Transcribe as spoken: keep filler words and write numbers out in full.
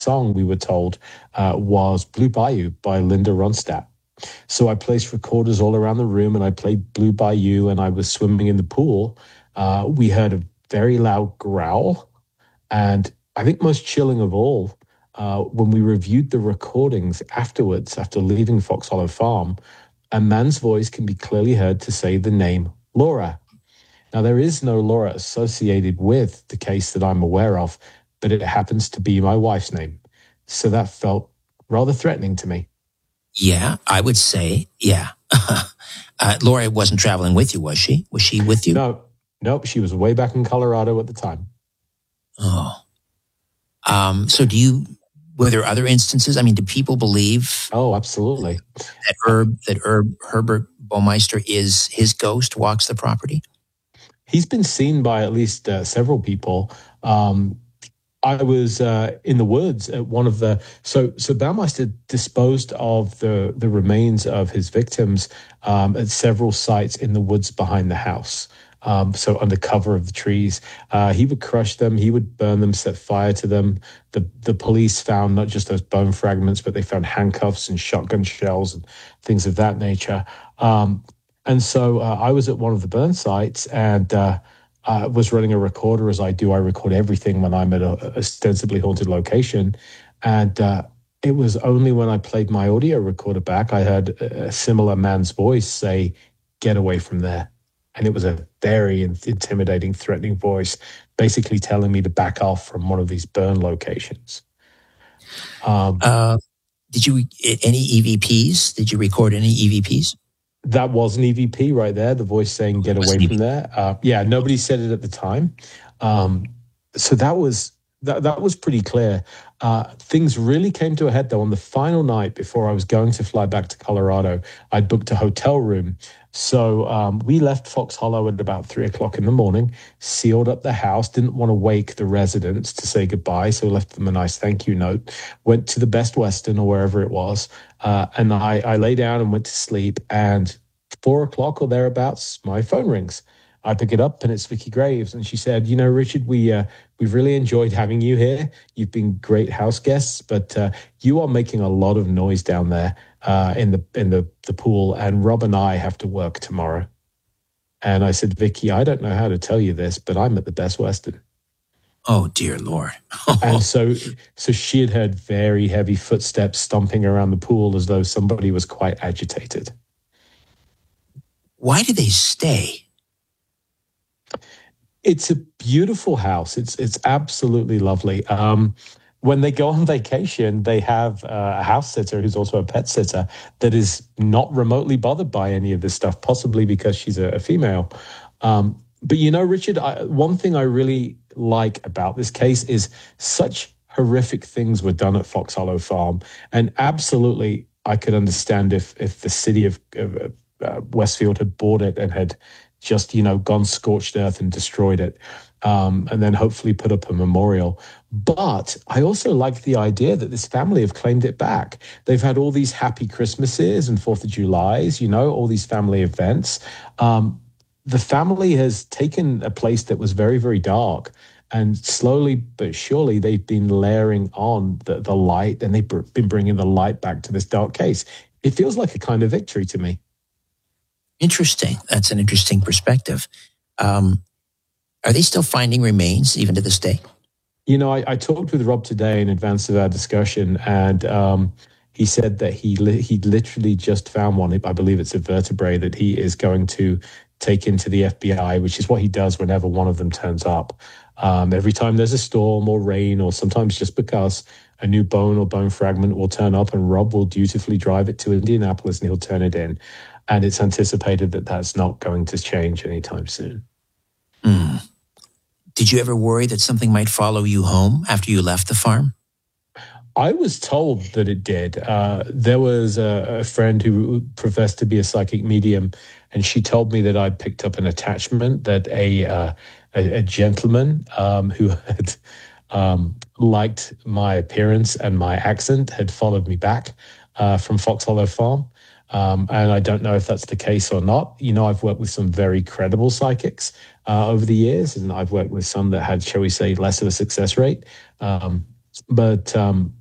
song, we were told, uh, was Blue Bayou by Linda Ronstadt. So I placed recorders all around the room and I played Blue Bayou and I was swimming in the pool. Uh, we heard a very loud growl. And I think most chilling of all, uh, when we reviewed the recordings afterwards, after leaving Fox Hollow Farm, a man's voice can be clearly heard to say the name Laura. Now, there is no Laura associated with the case that I'm aware of, but it happens to be my wife's name. So that felt rather threatening to me. Yeah, I would say, yeah. uh, Laura wasn't traveling with you, was she? Was she with you? No, nope. She was way back in Colorado at the time. Oh. Um, so do you, were there other instances? I mean, do people believe? Oh, absolutely. That Herb, that Herb, Herbert Baumeister is, his ghost walks the property? He's been seen by at least uh, several people. Um, I was uh, in the woods at one of the so so Baumeister disposed of the the remains of his victims um, at several sites in the woods behind the house. Um, so under cover of the trees, uh, he would crush them, he would burn them, set fire to them. The the police found not just those bone fragments, but they found handcuffs and shotgun shells and things of that nature. Um, and so uh, I was at one of the burn sites and. Uh, I uh, was running a recorder as I do. I record everything when I'm at a ostensibly haunted location. And uh, it was only when I played my audio recorder back, I heard a similar man's voice say, "Get away from there." And it was a very intimidating, threatening voice, basically telling me to back off from one of these burn locations. Um, uh, did you, any E V Ps? Did you record any E V Ps? That was an E V P right there, the voice saying, "Get away from there." Uh, yeah, nobody said it at the time. Um, so that was that, that was pretty clear. Uh, things really came to a head, though, on the final night before I was going to fly back to Colorado. I'd booked a hotel room. So um, we left Fox Hollow at about three o'clock in the morning, sealed up the house, didn't want to wake the residents to say goodbye, so left them a nice thank you note, went to the Best Western or wherever it was, uh, and I, I lay down and went to sleep, and four o'clock or thereabouts, my phone rings. I pick it up and it's Vicki Graves. And she said, "You know, Richard, we, uh, we've really enjoyed having you here. You've been great house guests, but uh, you are making a lot of noise down there uh, in the in the, the pool. And Rob and I have to work tomorrow." And I said, "Vicki, I don't know how to tell you this, but I'm at the Best Western." Oh, dear Lord. And so so she had heard very heavy footsteps stomping around the pool as though somebody was quite agitated. Why do they stay? It's a beautiful house. It's it's absolutely lovely. Um, when they go on vacation, they have uh, a house sitter who's also a pet sitter that is not remotely bothered by any of this stuff, possibly because she's a, a female. Um, but you know, Richard, I, one thing I really like about this case is such horrific things were done at Fox Hollow Farm. And absolutely, I could understand if if the city of, of uh, Westfield had bought it and had just, you know, gone scorched earth and destroyed it, um, and then hopefully put up a memorial. But I also like the idea that this family have claimed it back. They've had all these happy Christmases and Fourth of Julys, you know, all these family events. Um, the family has taken a place that was very, very dark, and slowly but surely they've been layering on the, the light, and they've been bringing the light back to this dark case. It feels like a kind of victory to me. Interesting. That's an interesting perspective. Um, are they still finding remains even to this day? You know, I, I talked with Rob today in advance of our discussion, and um, he said that he li- he literally just found one. I believe it's a vertebrae that he is going to take into the F B I, which is what he does whenever one of them turns up. Um, every time there's a storm or rain, or sometimes just because a new bone or bone fragment will turn up, and Rob will dutifully drive it to Indianapolis and he'll turn it in. And it's anticipated that that's not going to change anytime soon. Mm. Did you ever worry that something might follow you home after you left the farm? I was told that it did. Uh, there was a, a friend who professed to be a psychic medium, and she told me that I picked up an attachment that a uh, a, a gentleman um, who had um, liked my appearance and my accent had followed me back uh, from Fox Hollow Farm. Um, and I don't know if that's the case or not. You know, I've worked with some very credible psychics uh, over the years, and I've worked with some that had, shall we say, less of a success rate. Um, but um,